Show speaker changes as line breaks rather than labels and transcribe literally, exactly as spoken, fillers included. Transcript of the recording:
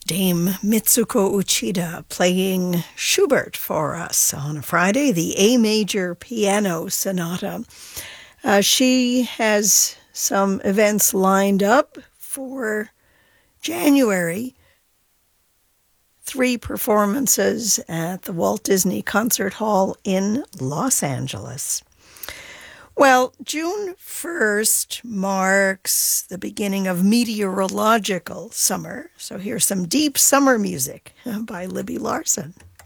Dame Mitsuko Uchida playing Schubert for us on a Friday, the A Major Piano Sonata. Uh, she has some events lined up for January. Three performances at the Walt Disney Concert Hall in Los Angeles. Well, June first marks the beginning of meteorological summer. So here's some deep summer music by Libby Larsen.